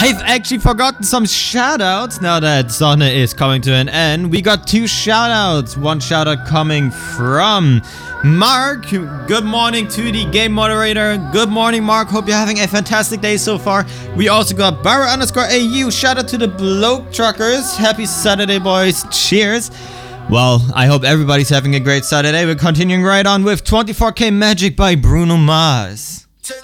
I've actually forgotten some shoutouts now that Sonne is coming to an end. We got 2 shoutouts. One shoutout coming from Mark. Good morning to the game moderator. Good morning, Mark. Hope you're having a fantastic day so far. We also got Barra_AU. Shout out to the Bloke Truckers. Happy Saturday, boys. Cheers. Well, I hope everybody's having a great Saturday. We're continuing right on with 24K Magic by Bruno Mars.